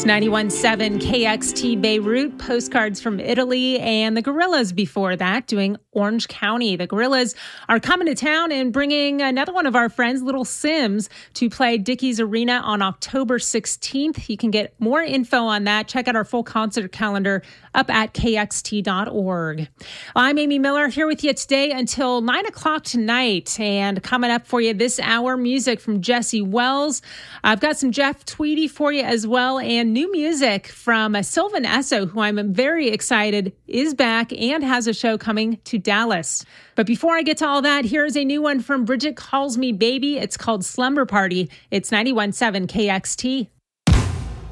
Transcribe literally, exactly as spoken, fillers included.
ninety-one point seven K X T Beirut, Postcards from Italy, and the Gorillaz before that doing Orange County. The Gorillaz are coming to town and bringing another one of our friends, Little Simz, to play Dickies Arena on October sixteenth. You can get more info on that. Check out our full concert calendar up at K X T dot org. I'm Amy Miller here with you today until nine o'clock tonight. And coming up for you this hour, music from Jesse Wells. I've got some Jeff Tweedy for you as well, and new music from uh, Sylvan Esso, who I'm very excited is back and has a show coming to Dallas. But before I get to all that, here's a new one from Bridget Calls Me Baby. It's called Slumber Party. It's ninety-one point seven K X T.